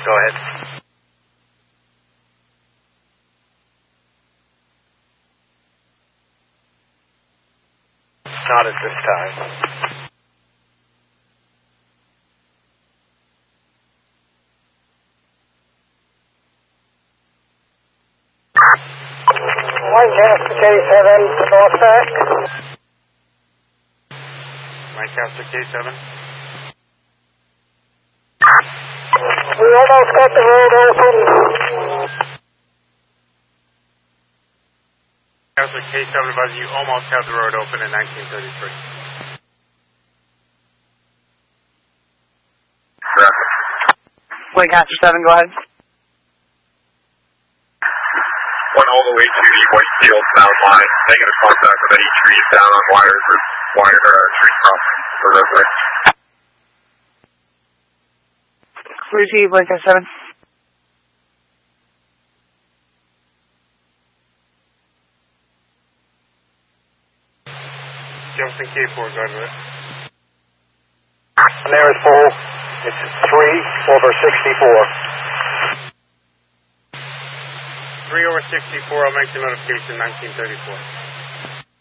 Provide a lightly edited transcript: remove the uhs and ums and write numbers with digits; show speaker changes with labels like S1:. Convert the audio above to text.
S1: Go ahead. Not at this time.
S2: Lancaster K7 to Northback.
S1: Lancaster K7.
S2: We almost got the road open.
S1: Lancaster K7 advising you almost have the road open in 1933.
S3: Lancaster 7, go ahead.
S4: Went all the way to the Whitefield Sound line, negative contact with any trees down on wires or tree crossing for roadway.
S3: Receive, Lancaster 7.
S1: Jefferson K4, go ahead with it.
S2: There is full. It's 3/64.
S1: 3/64, I'll make the notification 1934.